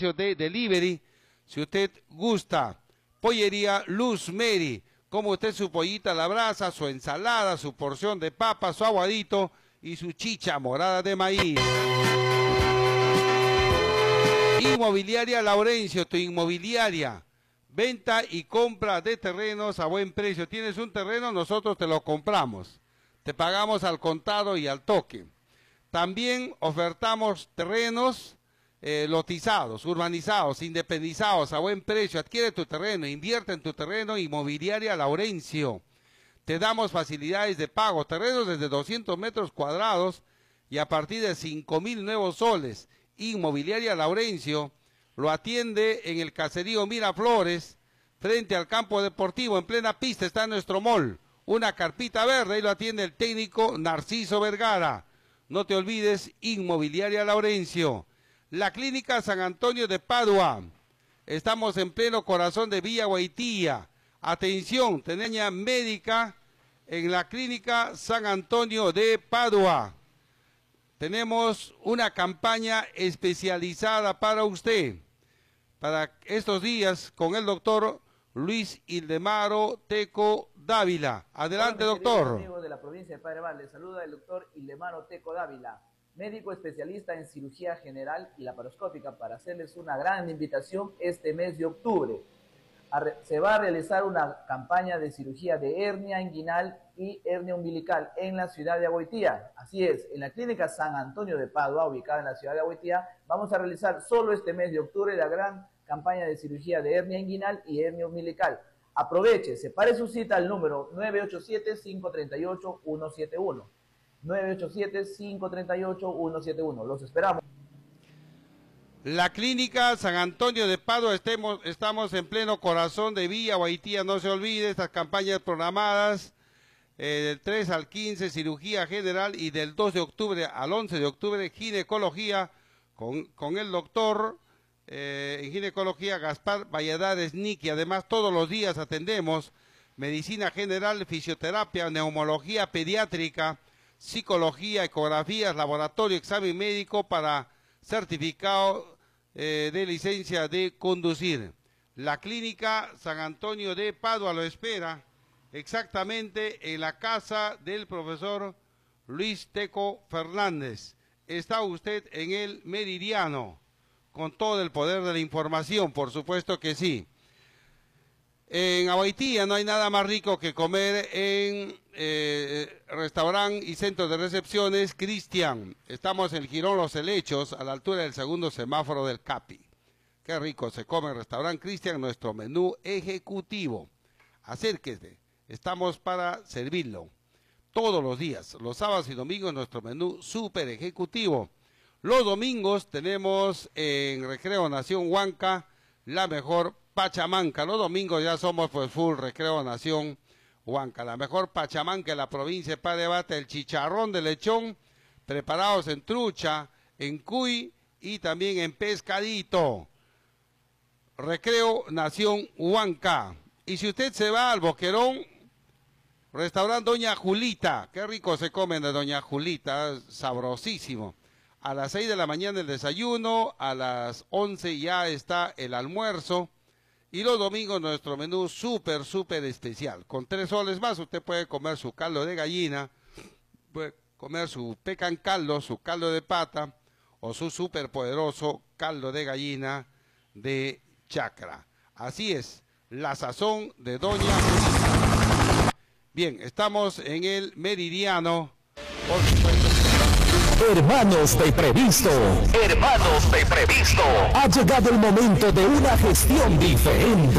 servicio de delivery. Si usted gusta, Pollería Luz Mary, como usted su pollita a la brasa, su ensalada, su porción de papa, su aguadito y su chicha morada de maíz. Inmobiliaria Laurencio, tu inmobiliaria. Venta y compra de terrenos a buen precio. Tienes un terreno, nosotros te lo compramos. Te pagamos al contado y al toque. También ofertamos terrenos lotizados, urbanizados, independizados a buen precio. Adquiere tu terreno, invierte en tu terreno. Inmobiliaria Laurencio. Te damos facilidades de pago, terrenos desde 200 metros cuadrados y a partir de 5.000 nuevos soles. Inmobiliaria Laurencio lo atiende en el caserío Miraflores, frente al campo deportivo, en plena pista está nuestro mall. Una carpita verde y lo atiende el técnico Narciso Vergara. No te olvides, Inmobiliaria Laurencio. La Clínica San Antonio de Padua. Estamos en pleno corazón de Villa Guaitía. Atención, teneña médica en la Clínica San Antonio de Padua. Tenemos una campaña especializada para usted, para estos días, con el doctor Luis Ildemaro Teco Dávila. Adelante, doctor. Amigo de la provincia de Padre Valle, saluda el doctor Ildemaro Teco Dávila, médico especialista en cirugía general y laparoscópica, para hacerles una gran invitación este mes de octubre. Se va a realizar una campaña de cirugía de hernia inguinal y hernia umbilical en la ciudad de Agüitía. Así es, en la Clínica San Antonio de Padua, ubicada en la ciudad de Agüitía, vamos a realizar solo este mes de octubre la gran campaña de cirugía de hernia inguinal y hernia umbilical. Aproveche, separe su cita al número 987-538-171. 987-538-171. Los esperamos. La Clínica San Antonio de Padua, estamos en pleno corazón de Villa Guaitía. No se olvide estas campañas programadas del 3 al 15, cirugía general, y del 2 de octubre al 11 de octubre, ginecología, con el doctor en ginecología Gaspar Valladares Niki. Además, todos los días atendemos medicina general, fisioterapia, neumología pediátrica, psicología, ecografías, laboratorio, examen médico para certificado de licencia de conducir. La Clínica San Antonio de Padua lo espera exactamente en la casa del profesor Luis Teco Fernández. Está usted en el Meridiano, con todo el poder de la información, por supuesto que sí. En Agüitía no hay nada más rico que comer en restaurante y centro de recepciones Cristian. Estamos en el Jirón Los Helechos, a la altura del segundo semáforo del Capi. Qué rico se come en restaurante Cristian, nuestro menú ejecutivo. Acérquese, estamos para servirlo todos los días, los sábados y domingos, nuestro menú súper ejecutivo. Los domingos tenemos en Recreo Nación Huanca la mejor pachamanca. Los domingos ya somos pues full Recreo Nación Huanca, la mejor pachamanca en la provincia de Padre Bata, el chicharrón de lechón, preparados en trucha, en cuy y también en pescadito. Recreo Nación Huanca. Y si usted se va al Boquerón, restaurante Doña Julita, qué rico se comen de Doña Julita, sabrosísimo. A las 6 de la mañana el desayuno, a las 11 ya está el almuerzo. Y los domingos nuestro menú súper especial. Con 3 soles más usted puede comer su caldo de gallina, puede comer su pecan caldo, su caldo de pata o su súper poderoso caldo de gallina de chacra. Así es, la sazón de Doña Julita. Bien, estamos en el Meridiano, por supuesto. Hermanos de Previsto, ha llegado el momento de una gestión diferente.